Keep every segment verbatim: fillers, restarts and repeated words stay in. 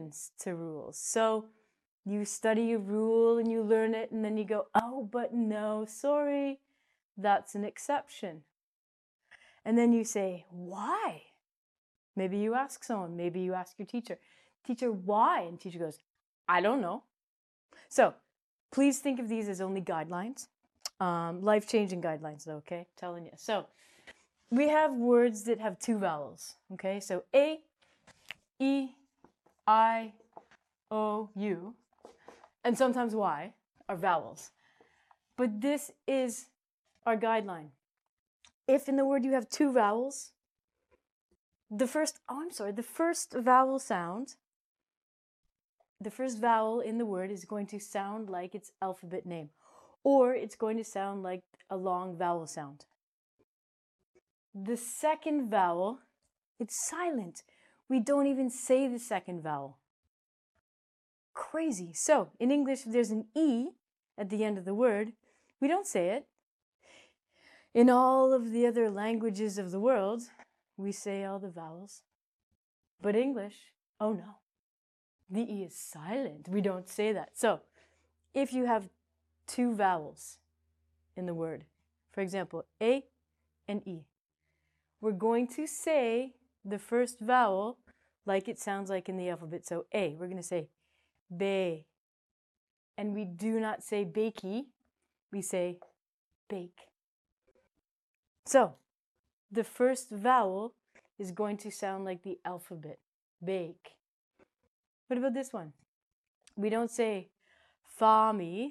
exceptions to rules. So you study a rule and you learn it, and then you go, oh, but no, sorry, that's an exception. And then you say, why? Maybe you ask someone, maybe you ask your teacher, teacher, why? And teacher goes, I don't know. So please think of these as only guidelines, um, life-changing guidelines though, okay? I'm telling you. So we have words that have two vowels, okay? So A, E, I, O, U, and sometimes Y are vowels. But this is our guideline. If in the word you have two vowels, the first, oh, I'm sorry, the first vowel sound, the first vowel in the word is going to sound like its alphabet name, or it's going to sound like a long vowel sound. The second vowel, it's silent. We don't even say the second vowel. Crazy. So in English, if there's an E at the end of the word, we don't say it. In all of the other languages of the world, we say all the vowels. But English, oh no, the E is silent. We don't say that. So if you have two vowels in the word, for example, A and E, we're going to say the first vowel like it sounds like in the alphabet. So A, we're going to say be. And we do not say bakey, we say bake. So the first vowel is going to sound like the alphabet, bake. What about this one? We don't say fami,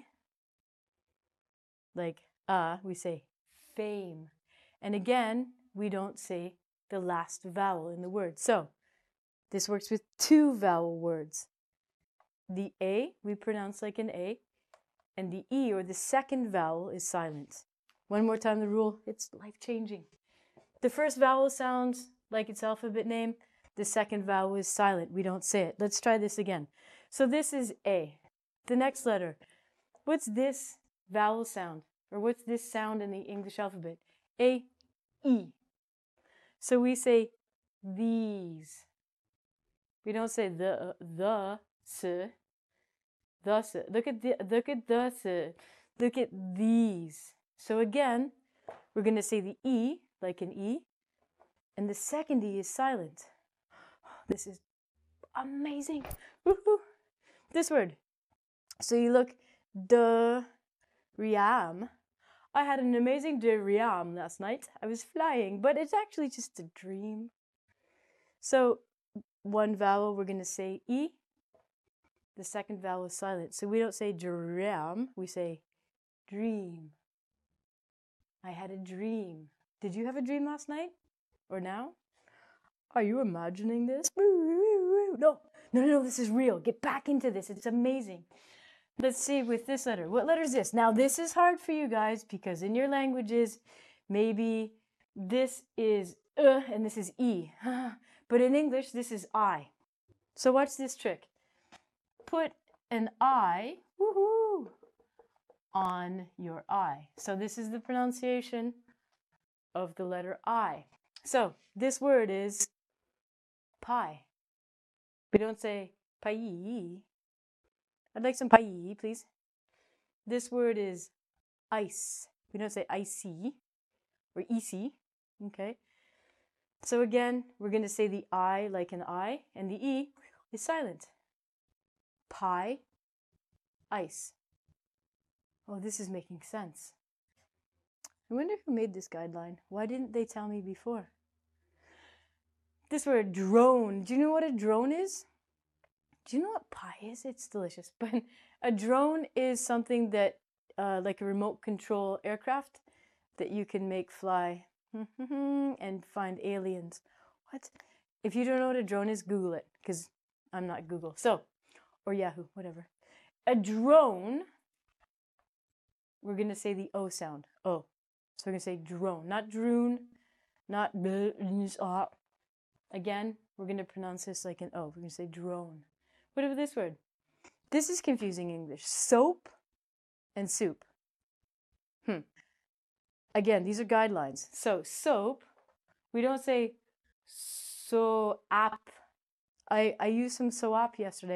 like uh, we say fame. And again, we don't say the last vowel in the word. So this works with two vowel words. The A we pronounce like an A, and the E, or the second vowel, is silent. One more time the rule, it's life-changing. The first vowel sounds like its alphabet name. The second vowel is silent. We don't say it. Let's try this again. So this is A. The next letter. What's this vowel sound? Or what's this sound in the English alphabet? A, E. So we say these. We don't say the, the, s, the, s. Look at the, look at the, s. Look at these. So again, we're going to say the E, like an E, and the second E is silent. This is amazing. Woo-hoo. This word. So you look, de riam. I had an amazing de riam last night. I was flying, but it's actually just a dream. So one vowel, we're going to say E. The second vowel is silent. So we don't say dream, we say dream. I had a dream. Did you have a dream last night? Or now? Are you imagining this? No, no, no, no, this is real. Get back into this. It's amazing. Let's see with this letter. What letter is this? Now, this is hard for you guys because in your languages, maybe this is uh and this is E. But in English, this is I. So watch this trick. Put an I, woohoo, on your I. So this is the pronunciation of the letter I. So this word is pie. We don't say pie. I'd like some pie, please. This word is ice. We don't say icy or icy. Okay. So again, we're going to say the I like an I, and the E is silent. Pie, ice. Oh, this is making sense. I wonder who made this guideline. Why didn't they tell me before? This word, drone. Do you know what a drone is? Do you know what pie is? It's delicious. But a drone is something that, uh, like a remote control aircraft, that you can make fly and find aliens. What? If you don't know what a drone is, Google it, because I'm not Google. So, or Yahoo, whatever. A drone, we're going to say the O sound. O. So we're going to say drone, not drone, not uh. Again, we're going to pronounce this like an O. We're going to say drone. What about this word? This is confusing English. Soap and soup. Hmm. Again, these are guidelines. So, soap, we don't say so-ap. I, I used some so-ap yesterday.